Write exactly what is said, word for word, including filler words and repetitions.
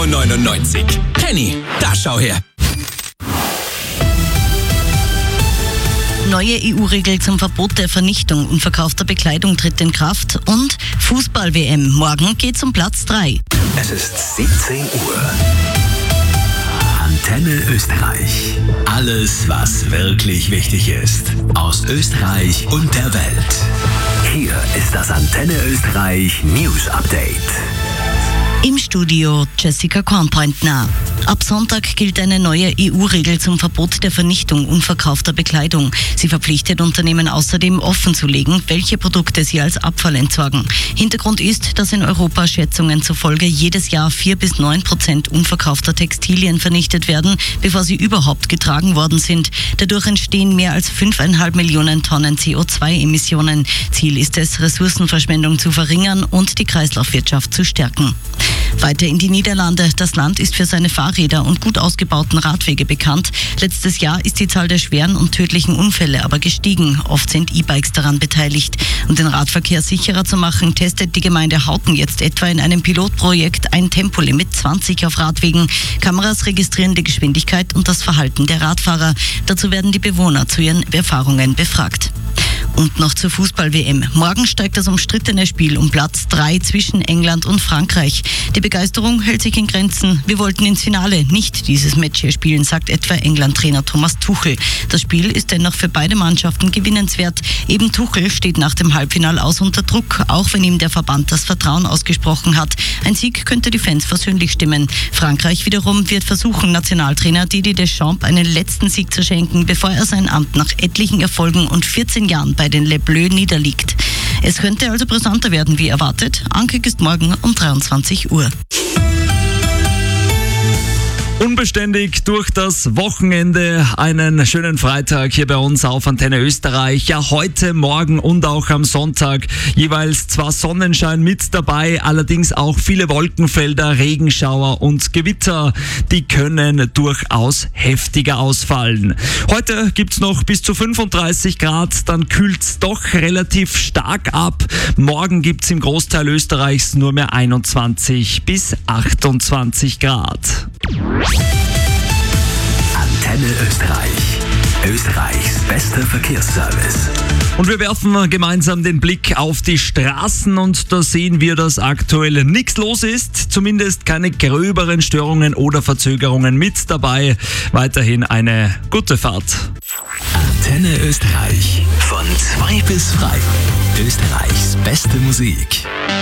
neunundneunzig Euro. Penny, da schau her. Neue E U-Regel zum Verbot der Vernichtung unverkaufter Bekleidung tritt in Kraft und Fußball-W M. Morgen geht's um Platz drei. Es ist siebzehn Uhr. Antenne Österreich. Alles, was wirklich wichtig ist. Aus Österreich und der Welt. Hier ist das Antenne Österreich News Update. Im Studio Jessica Kornpointner. Ab Sonntag gilt eine neue E U-Regel zum Verbot der Vernichtung unverkaufter Bekleidung. Sie verpflichtet Unternehmen außerdem offenzulegen, welche Produkte sie als Abfall entsorgen. Hintergrund ist, dass in Europa Schätzungen zufolge jedes Jahr vier bis neun Prozent unverkaufter Textilien vernichtet werden, bevor sie überhaupt getragen worden sind. Dadurch entstehen mehr als fünfeinhalb Millionen Tonnen C O zwei Emissionen. Ziel ist es, Ressourcenverschwendung zu verringern und die Kreislaufwirtschaft zu stärken. Weiter in die Niederlande. Das Land ist für seine Fahrräder und gut ausgebauten Radwege bekannt. Letztes Jahr ist die Zahl der schweren und tödlichen Unfälle aber gestiegen. Oft sind E-Bikes daran beteiligt. Um den Radverkehr sicherer zu machen, testet die Gemeinde Hauten jetzt etwa in einem Pilotprojekt ein Tempolimit zwanzig auf Radwegen. Kameras registrieren die Geschwindigkeit und das Verhalten der Radfahrer. Dazu werden die Bewohner zu ihren Erfahrungen befragt. Und noch zur Fußball-W M. Morgen steigt das umstrittene Spiel um Platz drei zwischen England und Frankreich. Die Begeisterung hält sich in Grenzen. Wir wollten ins Finale, nicht dieses Match hier spielen, sagt etwa England-Trainer Thomas Tuchel. Das Spiel ist dennoch für beide Mannschaften gewinnenswert. Eben Tuchel steht nach dem Halbfinale aus unter Druck, auch wenn ihm der Verband das Vertrauen ausgesprochen hat. Ein Sieg könnte die Fans versöhnlich stimmen. Frankreich wiederum wird versuchen, Nationaltrainer Didier Deschamps einen letzten Sieg zu schenken, bevor er sein Amt nach etlichen Erfolgen und vierzehn Jahren bei den Les Bleus niederliegt. Es könnte also brisanter werden wie erwartet. Ankick ist morgen um dreiundzwanzig Uhr. Unbeständig durch das Wochenende, einen schönen Freitag hier bei uns auf Antenne Österreich. Ja, heute, morgen und auch am Sonntag jeweils zwar Sonnenschein mit dabei, allerdings auch viele Wolkenfelder, Regenschauer und Gewitter, die können durchaus heftiger ausfallen. Heute gibt's noch bis zu fünfunddreißig Grad, dann kühlt's doch relativ stark ab. Morgen gibt's im Großteil Österreichs nur mehr einundzwanzig bis achtundzwanzig Grad. Antenne Österreich. Österreichs bester Verkehrsservice. Und wir werfen gemeinsam den Blick auf die Straßen und da sehen wir, dass aktuell nichts los ist. Zumindest keine gröberen Störungen oder Verzögerungen mit dabei. Weiterhin eine gute Fahrt. Antenne Österreich. Von zwei bis frei. Österreichs beste Musik.